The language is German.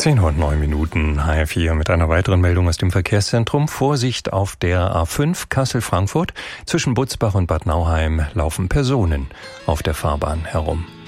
10:09, HR4 mit einer weiteren Meldung aus dem Verkehrszentrum. Vorsicht auf der A5 Kassel-Frankfurt. Zwischen Butzbach und Bad Nauheim laufen Personen auf der Fahrbahn herum.